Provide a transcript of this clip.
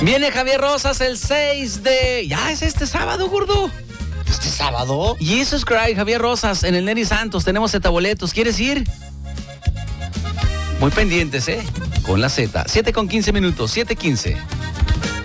Viene Javier Rosas el 6 de... Ya es este sábado, gordo. ¿Este sábado? Jesus Christ, Javier Rosas en el Neri Santos. Tenemos Z-boletos. ¿Quieres ir? Muy pendientes, ¿eh? Con la Z. 7:15 minutos, 7:15.